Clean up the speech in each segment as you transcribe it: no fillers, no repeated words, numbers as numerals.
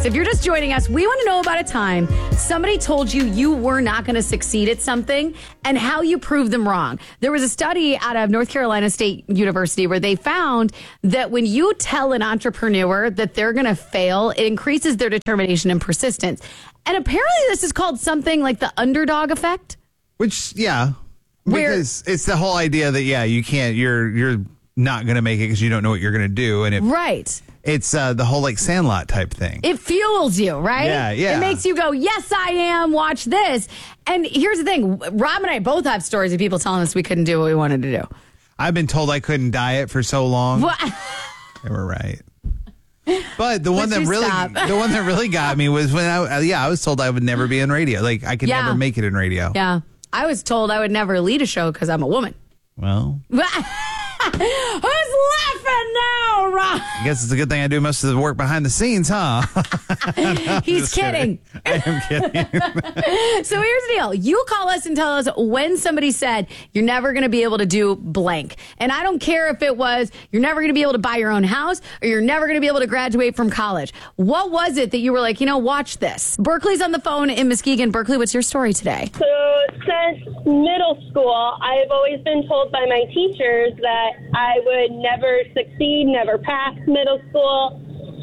text. If you're just joining us, we want to know about a time somebody told you you were not going to succeed at something and how you proved them wrong. There was a study out of North Carolina State University where they found that when you tell an entrepreneur that they're going to fail, it increases their determination and persistence. And apparently this is called something like the underdog effect. Which, yeah, because it's the whole idea that, you can't, you're not going to make it because you don't know what you're going to do. And Right. It's the whole like Sandlot type thing. It fuels you, right? Yeah. It makes you go, yes, I am. Watch this. And here's the thing. Rob and I both have stories of people telling us we couldn't do what we wanted to do. I've been told I couldn't diet for so long. What? They were right. But the one that really got me was when I was told I would never be in radio. Like I could never make it in radio. Yeah. I was told I would never lead a show because I'm a woman. Well. Who's laughing now, Rob? I guess it's a good thing I do most of the work behind the scenes, huh? He's kidding. I am kidding. So here's the deal. You call us and tell us when somebody said you're never going to be able to do blank. And I don't care if it was you're never going to be able to buy your own house or you're never going to be able to graduate from college. What was it that you were like, watch this? Berkeley's on the phone in Muskegon. Berkeley, what's your story today? So since middle school, I've always been told by my teachers that I would never succeed, never pass middle school.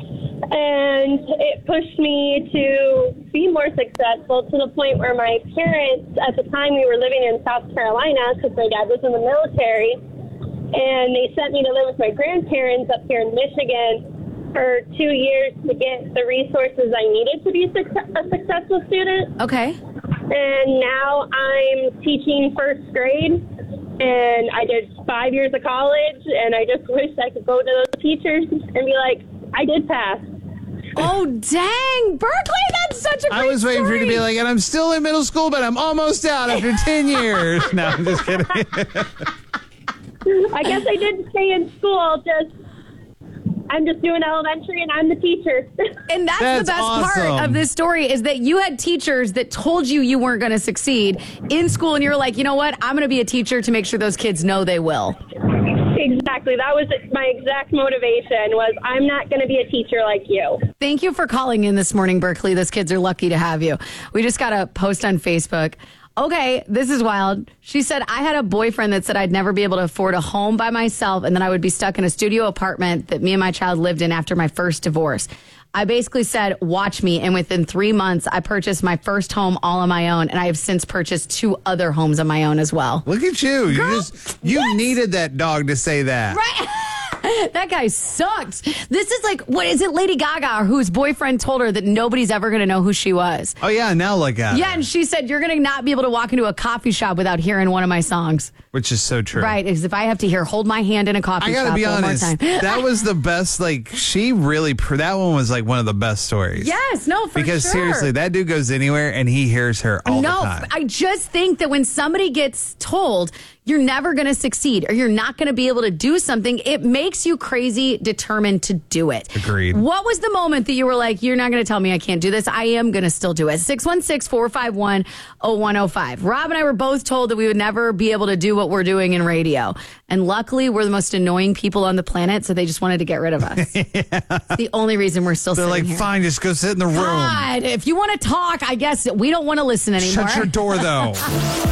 And it pushed me to be more successful to the point where my parents, at the time we were living in South Carolina because my dad was in the military, and they sent me to live with my grandparents up here in Michigan for 2 years to get the resources I needed to be a successful student. Okay. And now I'm teaching first grade, and I did 5 years of college, and I just wish I could go to those teachers and be like, I did pass. Oh, dang. Berkeley, that's such a great I was waiting for you to be like, and I'm still in middle school, but I'm almost out after 10 years. No, I'm just kidding. I guess I did stay in school, I'm just doing elementary and I'm the teacher. And that's the best part of this story is that you had teachers that told you weren't going to succeed in school. And you were like, you know what? I'm going to be a teacher to make sure those kids know they will. Exactly. That was my exact motivation was I'm not going to be a teacher like you. Thank you for calling in this morning, Berkeley. Those kids are lucky to have you. We just got a post on Facebook. Okay, this is wild. She said, I had a boyfriend that said I'd never be able to afford a home by myself and then I would be stuck in a studio apartment that me and my child lived in after my first divorce. I basically said, watch me. And within 3 months, I purchased my first home all on my own. And I have since purchased 2 other homes on my own as well. Look at you. Girl, you needed that dog to say that. Right. That guy sucks. This is like, what is it, Lady Gaga, whose boyfriend told her that nobody's ever going to know who she was. Oh, yeah, now look at her. Yeah, and she said, you're going to not be able to walk into a coffee shop without hearing one of my songs. Which is so true. Right, is if I have to hear Hold My Hand in a coffee shop I gotta be one honest, more time. that was the best, like, she really, that one was like one of the best stories. Yes, no, for because sure. seriously, that dude goes anywhere and he hears her all the No, time. I just think that when somebody gets told you're never going to succeed or you're not going to be able to do something, it makes you crazy determined to do it. Agreed. What was the moment that you were like, you're not going to tell me I can't do this? I am going to still do it. 616-451-0105. Rob and I were both told that we would never be able to do what we're doing in radio. And luckily, we're the most annoying people on the planet, so they just wanted to get rid of us. Yeah. It's the only reason we're still sitting They're like, here. fine, just go sit in the room. God, if you want to talk, I guess we don't want to listen anymore. Shut your door, though.